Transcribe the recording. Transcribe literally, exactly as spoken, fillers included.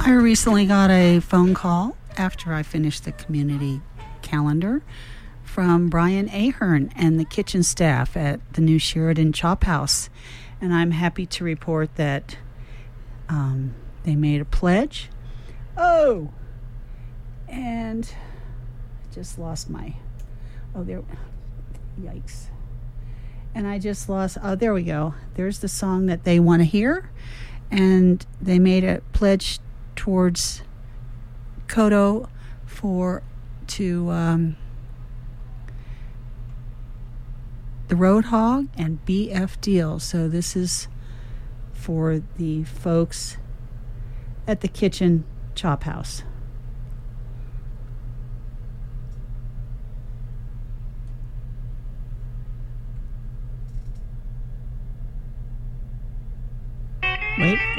I recently got a phone call after I finished the community calendar from Brian Ahern and the kitchen staff at the new Sheridan Chop House. And I'm happy to report that um, they made a pledge. Oh! And I just lost my... Oh, there... Yikes. And I just lost... Oh, there we go. There's the song that they want to hear. And they made a pledge towards Kodo for... to... Um, the Roadhog and B F Deal. So this is for the folks at the Kitchen Chop House. Wait.